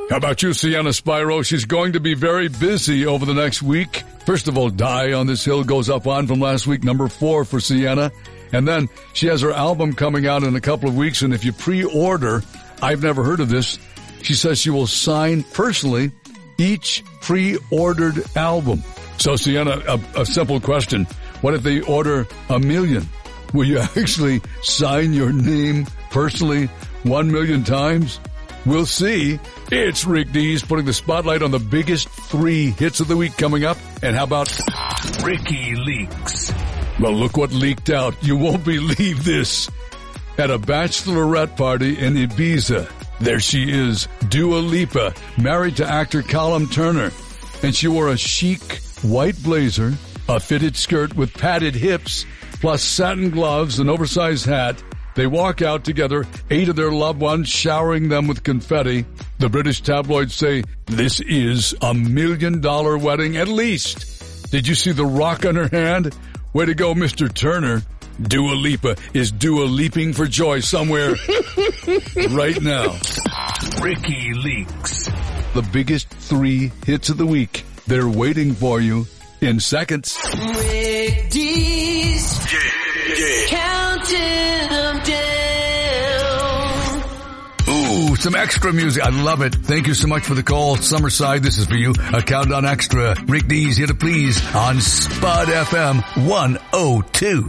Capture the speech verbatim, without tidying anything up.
How about you, Sienna Spyro? She's going to be very busy over the next week. First of all, Die on This Hill goes up on from last week, number four for Sienna. And then she has her album coming out in a couple of weeks, and if you pre-order, I've never heard of this, she says she will sign personally each pre-ordered album. So, Sienna, a, a simple question. What if they order a million? Will you actually sign your name personally one million times? We'll see. It's Rick Dees putting the spotlight on the biggest three hits of the week coming up. And how about Ricky Leaks? Well, look what leaked out. You won't believe this. At a bachelorette party in Ibiza, there she is, Dua Lipa, married to actor Callum Turner. And she wore a chic white blazer, a fitted skirt with padded hips, plus satin gloves, an oversized hat. They walk out together, eight of their loved ones showering them with confetti. The British tabloids say this is a million dollar wedding at least. Did you see the rock on her hand? Way to go, Mister Turner. Dua Lipa is Dua leaping for joy somewhere right now. Ricky Leaks. The biggest three hits of the week. They're waiting for you in seconds. Rick Dees. Yeah, yeah. Counting them down. Ooh, some extra music. I love it. Thank you so much for the call. Summerside, this is for you. A Countdown Extra. Rick Dees here to please on Spud F M one oh two.